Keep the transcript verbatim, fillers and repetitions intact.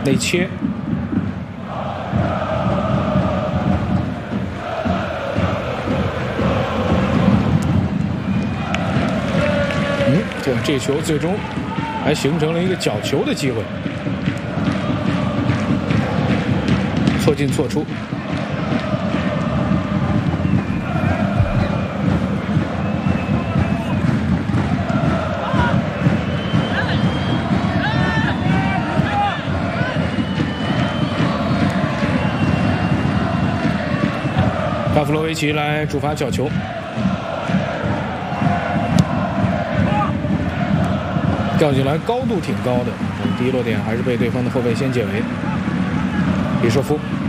内切。嗯，这这球最终还形成了一个角球的机会，错进错出。巴夫洛维奇来主罚角球，掉进来高度挺高的，第一落点还是被对方的后卫先解围。比舍夫。